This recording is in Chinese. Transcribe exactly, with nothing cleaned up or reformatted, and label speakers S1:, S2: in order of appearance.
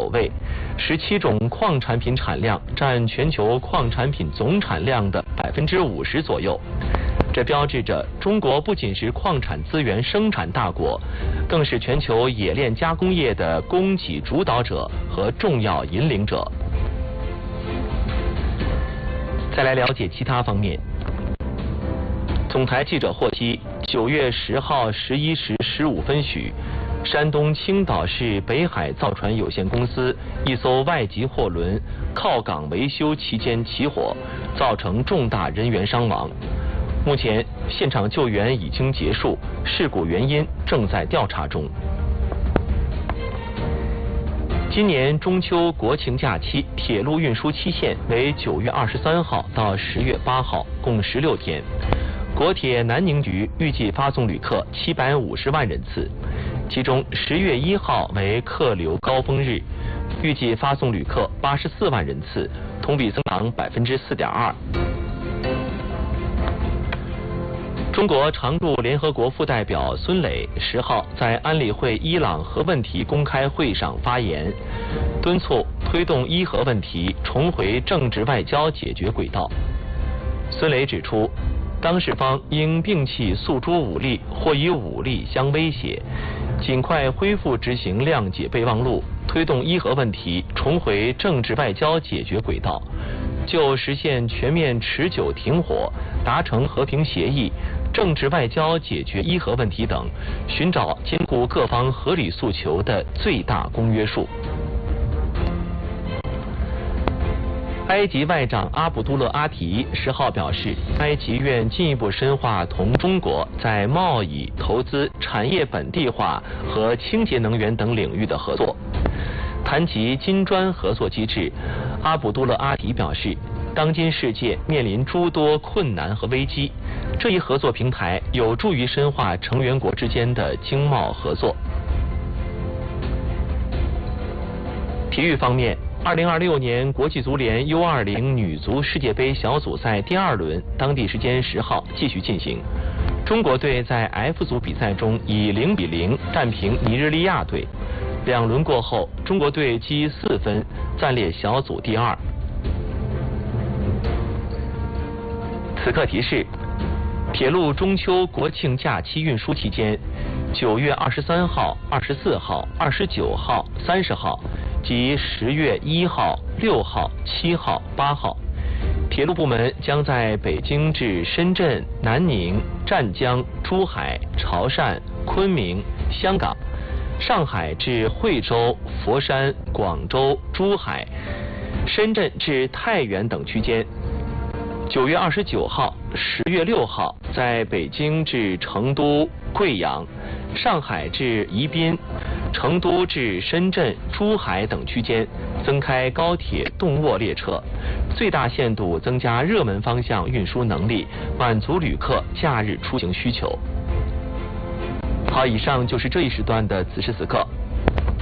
S1: 位，十七种矿产品产量占全球矿产品总产量的百分之五十左右。这标志着中国不仅是矿产资源生产大国，更是全球冶炼加工业的供给主导者和重要引领者。再来了解其他方面。总台记者获悉，九月十号十一时十五分许，山东青岛市北海造船有限公司一艘外籍货轮靠港维修期间起火，造成重大人员伤亡。目前现场救援已经结束，事故原因正在调查中。今年中秋国庆假期，铁路运输期限为九月二十三号到十月八号，共十六天。国铁南宁局预计发送旅客七百五十万人次，其中十月一号为客流高峰日，预计发送旅客八十四万人次，同比增长百分之四点二。中国常驻联合国副代表孙磊十号在安理会伊朗核问题公开会上发言，敦促推动伊核问题重回政治外交解决轨道。孙磊指出，当事方应摒弃诉诸武力或以武力相威胁，尽快恢复执行谅解备忘录，推动伊核问题重回政治外交解决轨道，就实现全面持久停火、达成和平协议、政治外交解决伊核问题等，寻找兼顾各方合理诉求的最大公约数。埃及外长阿卜杜勒阿提十号表示，埃及愿进一步深化同中国在贸易、投资、产业本地化和清洁能源等领域的合作。谈及金砖合作机制，阿卜杜勒阿提表示，当今世界面临诸多困难和危机，这一合作平台有助于深化成员国之间的经贸合作。体育方面，二零二六年国际足联 U 二十 女足世界杯小组赛第二轮当地时间十号继续进行。中国队在 F 组比赛中以零比零战平尼日利亚队。两轮过后，中国队积四分，暂列小组第二。此刻提示：铁路中秋国庆假期运输期间，九月二十三号、二十四号、二十九号、三十号及十月一号、六号、七号、八号，铁路部门将在北京至深圳、南宁、湛江、珠海、潮汕、昆明、香港、上海至惠州、佛山、广州、珠海、深圳至太原等区间。九月二十九号、十月六号在北京至成都、贵阳、上海至宜宾、成都至深圳、珠海等区间增开高铁动卧列车，最大限度增加热门方向运输能力，满足旅客假日出行需求。好，以上就是这一时段的此时此刻。